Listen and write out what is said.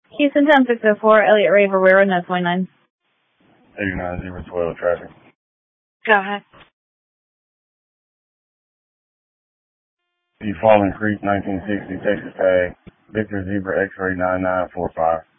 Houston 10604, Elliott Ray, Road, no 29. 89012 traffic. Go ahead. Falling Creek, 1960, Texas tag. Victor Zebra X-ray 9945.